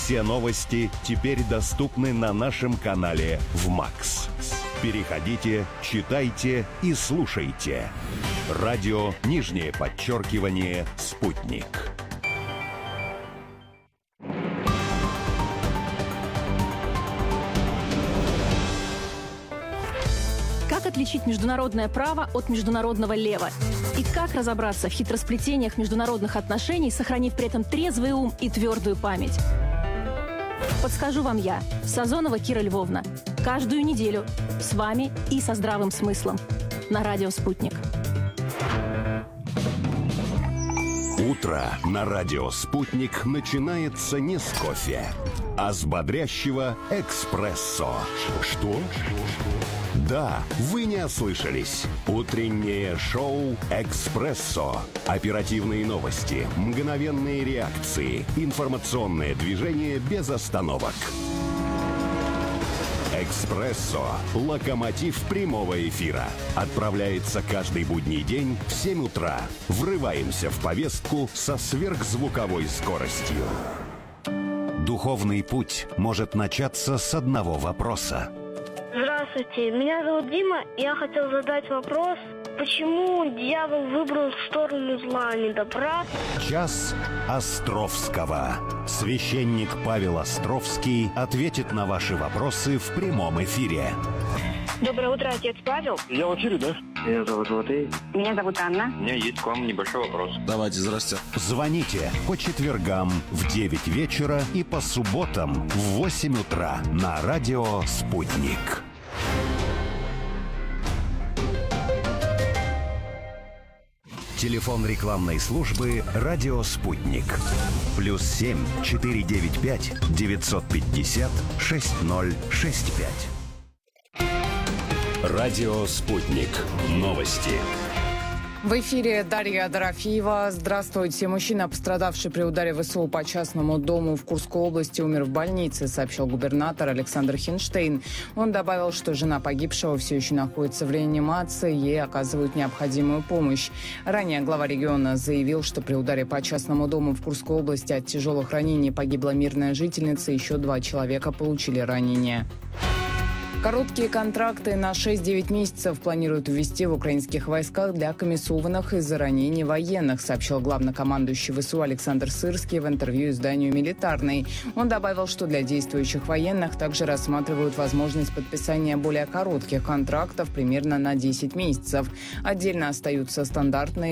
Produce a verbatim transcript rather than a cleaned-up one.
Все новости теперь доступны на нашем канале в МАКС. Переходите, читайте и слушайте. Радио, нижнее подчеркивание, «Спутник». Как отличить международное право от международного лева? И как разобраться в хитросплетениях международных отношений, сохранив при этом трезвый ум и твердую память? Подскажу вам я, Сазонова Кира Львовна. Каждую неделю с вами и со здравым смыслом. На радио «Спутник». Утро на радио «Спутник» начинается не с кофе, а с бодрящего «Экспрессо». Что? Да, вы не ослышались. Утреннее шоу «Экспрессо». Оперативные новости, мгновенные реакции, информационное движение без остановок. «Экспрессо» – локомотив прямого эфира. Отправляется каждый будний день в семь утра. Врываемся в повестку со сверхзвуковой скоростью. Духовный путь может начаться с одного вопроса. Здравствуйте, меня зовут Дима, и я хотел задать вопрос, почему дьявол выбрал сторону зла, а не добра? Час Островского. Священник Павел Островский ответит на ваши вопросы в прямом эфире. Доброе утро, отец Павел. Я в эфире, да? Меня зовут Матвей. Меня зовут Анна. У меня есть к вам небольшой вопрос. Давайте, здрасте. Звоните по четвергам в девять вечера и по субботам в восемь утра на радио «Спутник». Телефон рекламной службы «Радио Спутник». Плюс семь четыре девять пять девятьсот пятьдесят шесть ноль шесть пять. Радио «Спутник». Новости. В эфире Дарья Дорофеева. Здравствуйте. Мужчина, пострадавший при ударе ВСУ по частному дому в Курской области, умер в больнице, сообщил губернатор Александр Хинштейн. Он добавил, что жена погибшего все еще находится в реанимации, ей оказывают необходимую помощь. Ранее глава региона заявил, что при ударе по частному дому в Курской области от тяжелых ранений погибла мирная жительница, еще два человека получили ранения. Короткие контракты на шесть-девять месяцев планируют ввести в украинских войсках для комиссованных из-за ранений военных, сообщил главнокомандующий ВСУ Александр Сырский в интервью изданию «Милитарный». Он добавил, что для действующих военных также рассматривают возможность подписания более коротких контрактов примерно на десять месяцев. Отдельно остаются стандартные